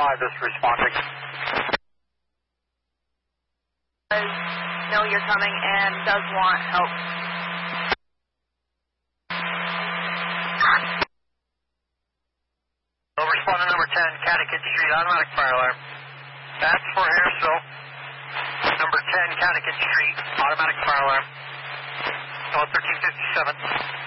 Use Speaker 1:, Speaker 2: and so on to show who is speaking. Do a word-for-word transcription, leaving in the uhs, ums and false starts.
Speaker 1: five is responding.
Speaker 2: Does know you're coming and does want help.
Speaker 1: So respondent number ten, Catechit Street, automatic fire alarm. That's for Harrisville. Number ten, Catechit Street, automatic fire alarm. Oh, thirteen fifty-seven.